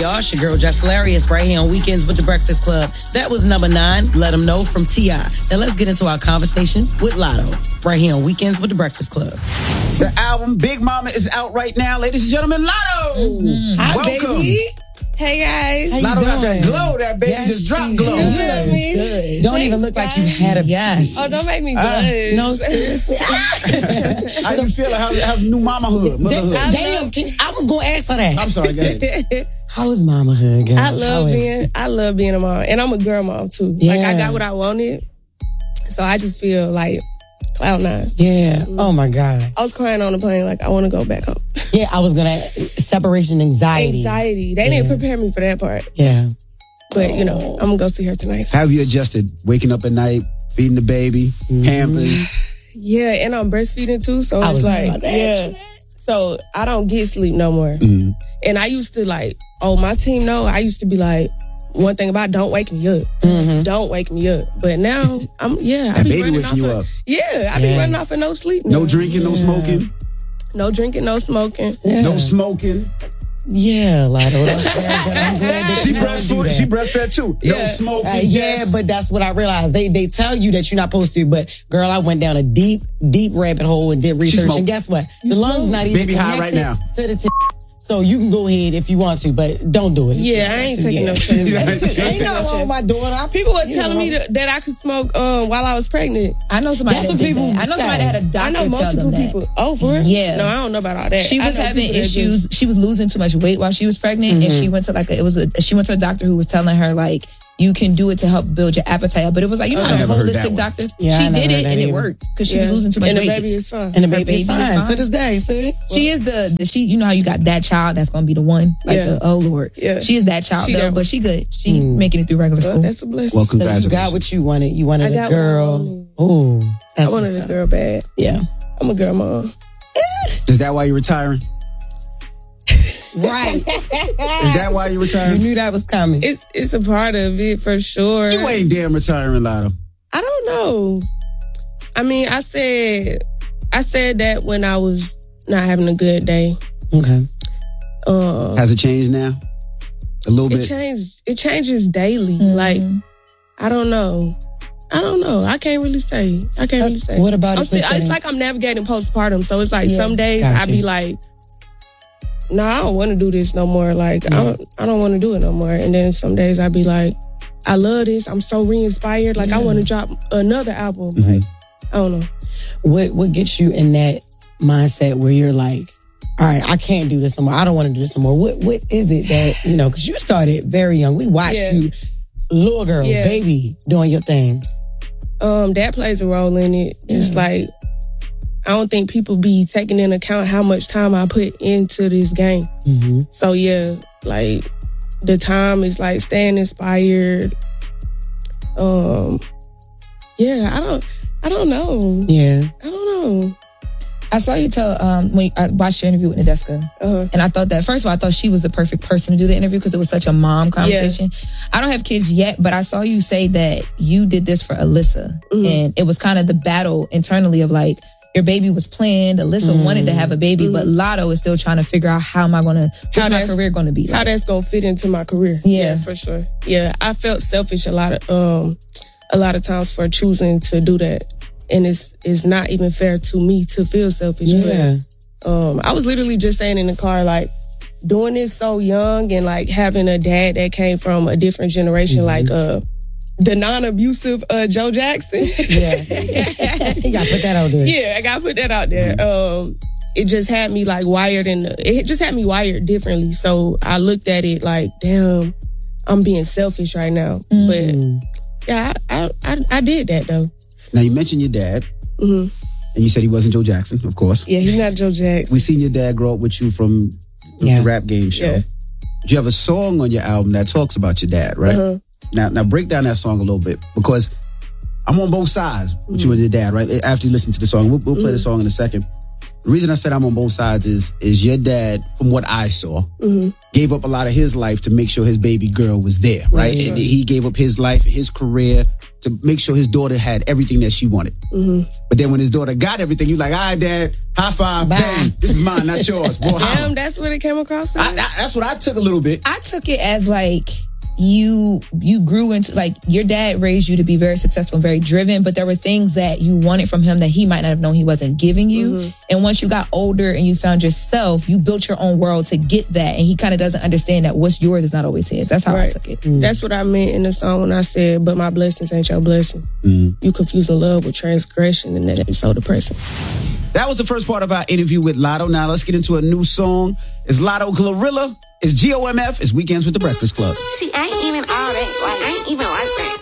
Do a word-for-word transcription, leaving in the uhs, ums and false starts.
y'all? It's your girl, Jess Hilarious, right here on Weekends with the Breakfast Club. That was number nine, Let Them Know from T I. Now let's get into our conversation with Lotto, right here on Weekends with the Breakfast Club. The album Big Mama is out right now. Ladies and gentlemen, Lotto! Mm-hmm. Hi, welcome. baby. Hey, guys. Lotto got that glow. That baby yes, just dropped glow. You love me. Good. Don't Thanks, even look guys. Like you had a yes. Oh, don't make me blush. Uh, no, seriously. How you feeling? How, how's new mamahood? Motherhood? Damn, can, I was going to ask her that. I'm sorry, go ahead. How is mamahood, girl? I love being, I love being a mom. And I'm a girl mom, too. Yeah. Like, I got what I wanted. So I just feel like cloud nine. Yeah. Mm-hmm. Oh, my God. I was crying on the plane like, I want to go back home. Yeah, I was going to... Separation anxiety. Anxiety. They yeah. didn't prepare me for that part. Yeah. But, you know, I'm going to go see her tonight. How have you adjusted? Waking up at night, feeding the baby, mm-hmm. Pampers? Yeah, and I'm breastfeeding, too. So I it's was like, yeah. So I don't get sleep no more. Mm-hmm. And I used to like, oh, my team know. I used to be like, one thing about don't wake me up. Mm-hmm. Don't wake me up. But now, I'm yeah. That I be baby running waking off you of, up. Yeah, I yes. be running off of no sleep now. No drinking, no yeah. smoking. No drinking, no smoking. Yeah. No smoking. Yeah, Lotto. I'm glad that she breastfed. She breastfed too. Yeah. No smoking. Uh, yeah, but that's what I realized. They they tell you that you're not supposed to. But girl, I went down a deep, deep rabbit hole and did research. And guess what? You the smoke. lungs not even baby high right now. To the t- so you can go ahead if you want to, but don't do it. Yeah, I ain't taking no chances. Ain't nothing wrong with my daughter. People were telling me that, that I could smoke um, while I was pregnant. I know somebody. That's that what people. that. I know somebody that had a doctor I know multiple tell them people. That. Oh, for real? Yeah. No, I don't know about all that. She was having issues. She was losing too much weight while she was pregnant, mm-hmm. and she went to like a, it was a she went to a doctor who was telling her like, you can do it to help build your appetite. But it was like, you know, uh, how holistic doctors. Yeah, she did it and it worked because she yeah. was losing too much and weight. And the baby is fine. And the baby, baby is, fine. is fine to this day. See, she is the, the she. You know how you got that child that's gonna be the one. Like yeah. the oh Lord. Yeah. She is that child she though, got, but she good. She mm. making it through regular well, school. That's a blessing. Well, congratulations. So you got what you wanted. You wanted I a girl. Oh, I wanted a girl bad. Yeah, I'm a girl mom. Is that why you're retiring? Right. Is that why you retiring? You knew that was coming. It's it's a part of it for sure. You ain't damn retiring, Lotto. I don't know. I mean, I said I said that when I was not having a good day. Okay. Um, Has it changed now? A little it bit. It changes. It changes daily. Mm-hmm. Like I don't know. I don't know. I can't really say. I can't really say. What about I'm it? Still, it's like I'm navigating postpartum. So it's like yeah. some days gotcha. I be like, no, I don't want to do this no more. Like, yeah. I don't, I don't want to do it no more. And then some days I be like, I love this. I'm so re-inspired. Like, yeah. I want to drop another album. Mm-hmm. Like, I don't know. What What gets you in that mindset where you're like, all right, I can't do this no more. I don't want to do this no more. What What is it that, you know, because you started very young. We watched yeah. you, little girl, yeah. baby, doing your thing. Um, that plays a role in it. Yeah. It's like, I don't think people be taking into account how much time I put into this game. Mm-hmm. So yeah, like the time is like staying inspired. Um, yeah, I don't, I don't know. Yeah, I don't know. I saw you tell um when I watched your interview with Nadeska, uh-huh. and I thought that first of all, I thought she was the perfect person to do the interview because it was such a mom conversation. Yeah. I don't have kids yet, but I saw you say that you did this for Alyssa, mm-hmm. and it was kind of the battle internally of like. Your baby was planned. Alyssa mm. wanted to have a baby, mm. but Lotto is still trying to figure out how am I going to, how's my career going to be? Like? How that's going to fit into my career. Yeah. yeah, for sure. Yeah, I felt selfish a lot of um, a lot of times for choosing to do that, and it's it's not even fair to me to feel selfish. Yeah. But, um, I was literally just saying in the car like doing this so young and like having a dad that came from a different generation, mm-hmm. like uh. the non-abusive uh, Joe Jackson. Yeah. You gotta put that out there. Yeah, I gotta put that out there. Um, it just had me like wired in the, it just had me wired differently. So I looked at it like, damn, I'm being selfish right now. Mm. But yeah, I, I I did that though. Now you mentioned your dad. Mm-hmm. And you said he wasn't Joe Jackson, of course. Yeah, he's not Joe Jackson. We seen your dad grow up with you from yeah. the rap game show. Yeah. You have a song on your album that talks about your dad, right? Uh-huh. Now, now break down that song a little bit because I'm on both sides with mm-hmm. you and your dad, right? After you listen to the song, we'll, we'll play mm-hmm. the song in a second. The reason I said I'm on both sides is is your dad, from what I saw, mm-hmm. gave up a lot of his life to make sure his baby girl was there, right? Mm-hmm. And he gave up his life, his career to make sure his daughter had everything that she wanted. Mm-hmm. But then when his daughter got everything, you like, all right, Dad, high five, Bye. bang. This is mine, not yours. Well, Damn, that's what it came across. I, I, that's what I took a little bit. I took it as like you you grew into, like, your dad raised you to be very successful and very driven, but there were things that you wanted from him that he might not have known he wasn't giving you. Mm-hmm. And once you got older and you found yourself, you built your own world to get that, and he kind of doesn't understand that what's yours is not always his. That's how right. I took it. Mm. That's what I meant in the song when I said, but my blessings ain't your blessing. Mm. You confusing love with transgression, and that is so depressing. That was the first part of our interview with Latto. Now let's get into a new song. It's Latto Glorilla. It's G O M F. It's Weekends with the Breakfast Club. She ain't even all that. Like, ain't even like that.